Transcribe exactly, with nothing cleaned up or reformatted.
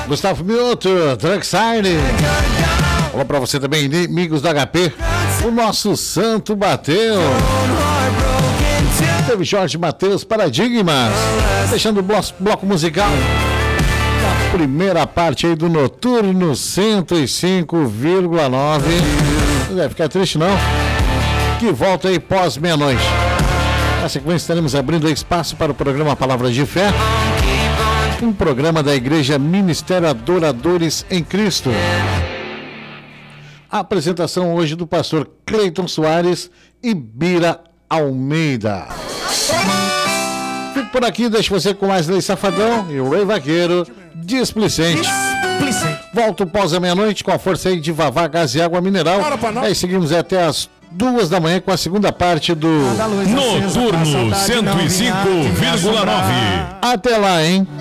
Gustavo Mioto, Drunkside. Olá pra você também, amigos do H P. O nosso santo bateu. Teve Jorge Matheus, Paradigmas. Deixando o bloco, bloco musical. Na primeira parte aí do Noturno cento e cinco vírgula nove. Não deve ficar triste não. Que volta aí pós meia-noite. Na sequência estaremos abrindo espaço para o programa Palavras de Fé. Um programa da Igreja Ministério Adoradores em Cristo. A apresentação hoje do pastor Cleiton Soares e Bira Almeida. Fico por aqui, deixo você com mais Lei Safadão e o Rei Vaqueiro Displicente. Volto pós a meia-noite com a força aí de Vavá, Gás e Água Mineral. Aí seguimos até as duas da manhã com a segunda parte do Noturno cento e cinco vírgula nove. Até lá, hein?